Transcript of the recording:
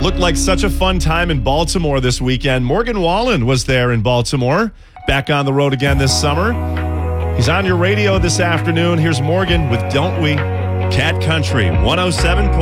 Looked like such a fun time in Baltimore this weekend. Morgan Wallen was there in Baltimore. Back on the road again this summer. He's on your radio this afternoon. Here's Morgan with Don't We? Cat Country 107.